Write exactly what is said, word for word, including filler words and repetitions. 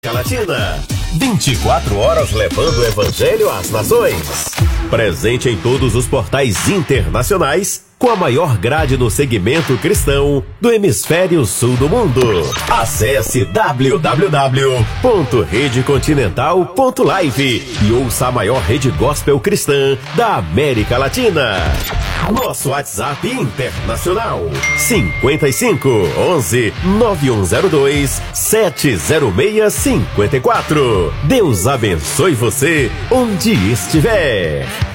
Latina, vinte e quatro horas levando o evangelho às nações. Presente em todos os portais internacionais, com a maior grade no segmento cristão do hemisfério sul do mundo. Acesse w w w ponto rede continental ponto live e ouça a maior rede gospel cristã da América Latina. Nosso WhatsApp internacional cinquenta e cinco, onze, nove um zero dois, sete zero seis cinco quatro. Deus abençoe você onde estiver.